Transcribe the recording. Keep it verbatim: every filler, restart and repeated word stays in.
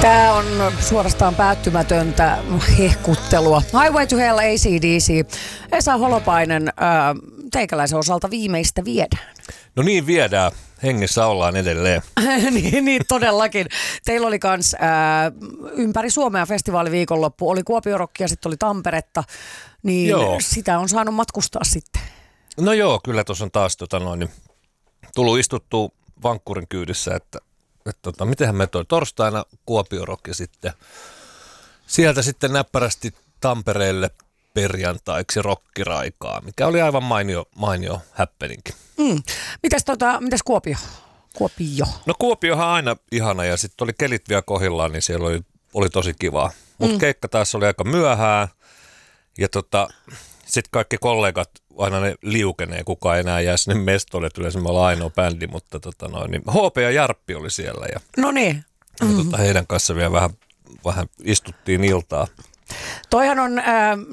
Tämä on suorastaan päättymätöntä hehkuttelua. Highway to Hell, A C D C. Esa Holopainen, ää, teikäläisen osalta viimeistä viedään. No niin viedään. Hengessä ollaan edelleen. niin, niin, todellakin. Teillä oli kans ää, ympäri Suomea festivaaliviikonloppu. Oli Kuopiorokkia, sitten oli Tamperetta. Niin joo. Sitä on saanut matkustaa sitten. No joo, kyllä tuossa on taas tota noin, niin, tullut istuttua vankkurin kyydissä, että et, tota, mitenhän me toi torstaina Kuopiorokki sitten. Sieltä sitten näppärästi Tampereelle perjantaiksi rokkiraikaa, mikä oli aivan mainio, mainio happeninki. Mm. Mitäs, tota, mitäs Kuopio? Kuopio? No Kuopiohan on aina ihana ja sitten oli kelit vielä kohdillaan, niin siellä oli, oli tosi kivaa. Mutta mm. keikka taas oli aika myöhään ja tota, sitten kaikki kollegat aina ne liukenee, kukaan ei enää jää sinne mestolle, että yleensä me ollaan ainoa bändi, mutta tota noin, niin H P ja Jarppi oli siellä ja, no niin. ja tota, heidän kanssa vielä vähän, vähän istuttiin iltaa. Toihan on äh,